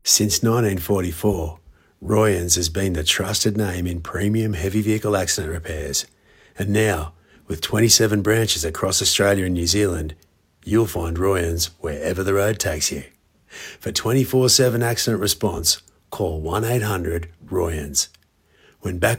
Since 1944, Royans has been the trusted name in premium heavy vehicle accident repairs. And now, with 27 branches across Australia and New Zealand, you'll find Royans wherever the road takes you. For 24/7 accident response, call 1-800-ROYANS. When back